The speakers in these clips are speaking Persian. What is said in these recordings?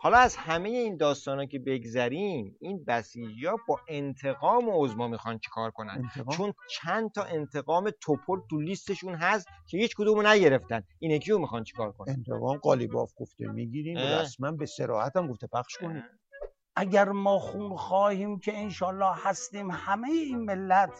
حالا از همه این داستانا که بگذریم، این بسیجی‌ها با انتقام عظما میخوان چیکار کنن؟ چون چند تا انتقام توپل تو لیستشون هست که هیچ کدومو نگرفتن. این یکیو میخوان چیکار کنن؟ انتقام قالیباف گفته میگیریم، رسما به صراحت هم گفته پخش کنیم. اگر ما خون خواهیم که انشالله هستیم، همه این ملت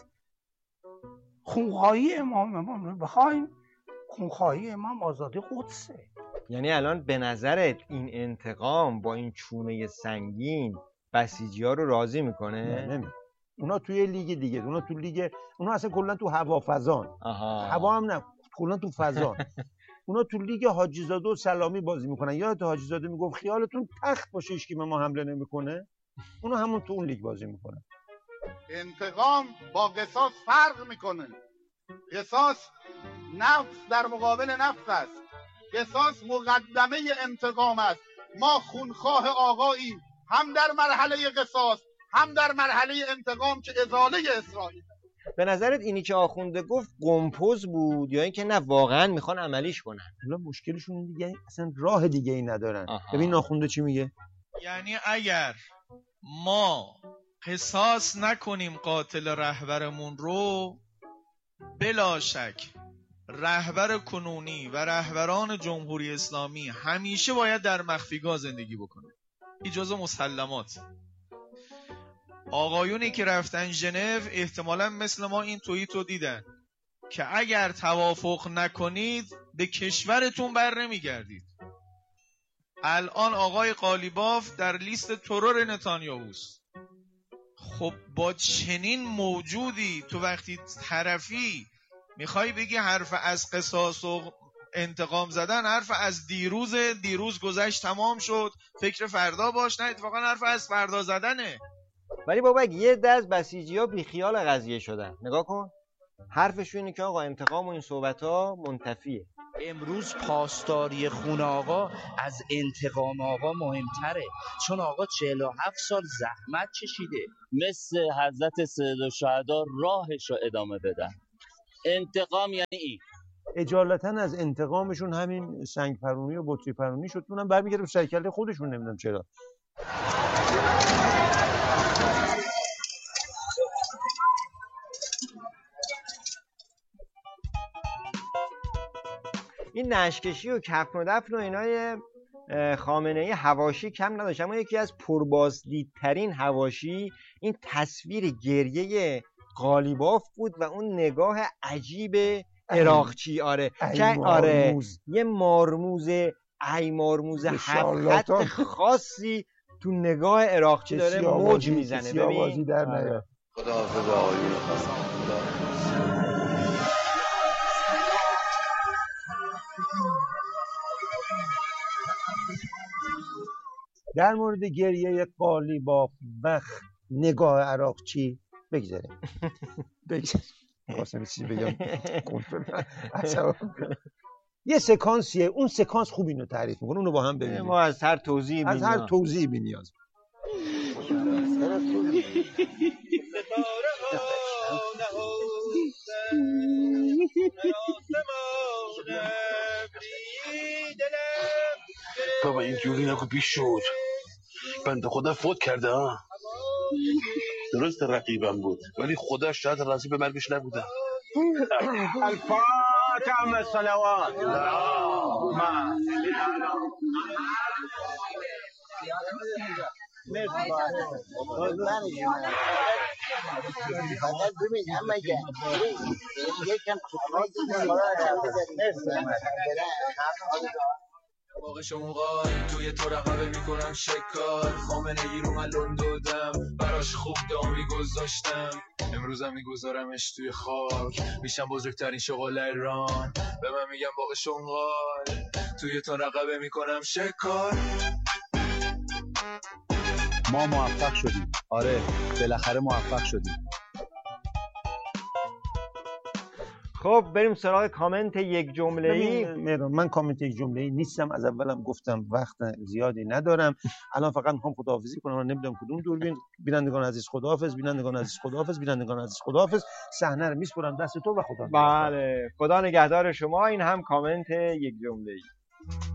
خونخواهی امام رو بخوایم. خونخواهی امام آزادی قدسه. یعنی الان به نظرت این انتقام با این چونه سنگین بسیجی‌ها رو راضی میکنه؟ نه. اونا توی لیگ دیگه، اونا اصلا کلا تو هوافضان. هوا هم نه، کلا تو فضان. اونا تو لیگ حاجی زاده و سلامی بازی میکنن. یادت حاجی زاده میگفت خیالتون تخت باشه هیچ کی به ما حمله نمیکنه؟ اونا همون تو اون لیگ بازی میکنن. انتقام با قصاص فرق میکنه. قصاص نفس در مقابل نفس است. قصاص مقدمه انتقام است. ما خونخواه آقاییم، هم در مرحله قصاص هم در مرحله انتقام که ازاله اسرائیل. به نظرت اینی که آخونده گفت گمپوز بود یا اینکه نه واقعا میخوان عملیش کنن؟ حالا مشکلشون دیگه اصلا راه دیگه ای ندارن. ببین آخونده چی میگه؟ یعنی اگر ما قصاص نکنیم قاتل رهبرمون رو، بلا شک رهبر کنونی و رهبران جمهوری اسلامی همیشه باید در مخفیگاه زندگی بکنه. این جزء مسلمات. آقایونی که رفتن ژنو احتمالاً مثل ما این توییتو دیدن که اگر توافق نکنید به کشورتون بر نمیگردید. الان آقای قالیباف در لیست ترور نتانیاهوست. خب با چنین موجودی تو وقتی طرفی میخوای بگی حرف از قصاص و انتقام زدن، حرف از دیروز گذشت تمام شد، فکر فردا باش، نه اتفاقا حرف از فردا زدنه. ولی بابا یه عده از بسیجی‌ها بیخیال قضیه شدن. نگاه کن حرفشون اینه که آقا انتقام و این صحبت‌ها منتفیه. امروز پاسداری خون آقا از انتقام آقا مهمتره، چون آقا 47 سال زحمت چشیده. مثل حضرت سیدالشهدا راهش رو ادامه بدن. انتقام یعنی این. اجالتا از انتقامشون همین سنگ پرونی و بطری پرونی شد. اونم برمیگره به سرکله خودشون، نمیدونم چرا. این نشکشی و کفن و دفن و اینای خامنه‌ای حواشی کم نداشت، اما یکی از پربازدیدترین حواشی این تصویر گریه قالیباف بود و اون نگاه عجیب عراقچی. یه مارموز هفت خط خاصی تو نگاه عراقچی داره موج میزنه. ببین خداحافظ آقایون. در مورد گریه قالیباف و نگاه عراقچی بگذاریم. خواستم چیزی بگم یه سکانسیه، اون سکانس خوب اینو تعریف میکنه، اونو با هم ببینیم. ما از هر توضیح بی نیاز. بابا اینجوری نگو بیشور، بنده خدا فوت کرده ها. درست رقیبم بود ولی خدا شاید راضی به مرگش نبوده. الفاتحه مع الصلوات. باقی شمقای توی تو رقبه میکنم شکار، خامنه ای رو من لندودم براش خوب دامی گذاشتم، امروزم میگذارمش توی خاک، میشم بزرگترین شغال ایران، به من میگم باقی شمقای توی تو رقبه میکنم شکار. ما موفق شدیم. آره بالاخره موفق شدیم. خب بریم سراغ کامنت یک جمله‌ای. من کامنت یک جمله‌ای نیستم، از اولم گفتم وقت زیادی ندارم. الان فقط میخوام خداحافظی کنم. من نمیدونم کدوم دوربین. بینندگان عزیز خداحافظ، بینندگان عزیز خداحافظ، بینندگان عزیز خداحافظ. صحنه رو میسپرم دست تو و خدا. بله خدا نگهدار شما. این هم کامنت یک جمله‌ای.